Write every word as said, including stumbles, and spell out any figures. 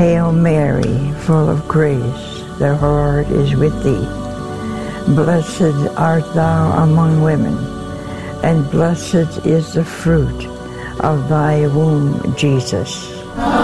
Hail Mary, full of grace, the Lord is with thee. Blessed art thou among women, and blessed is the fruit of thy womb, Jesus.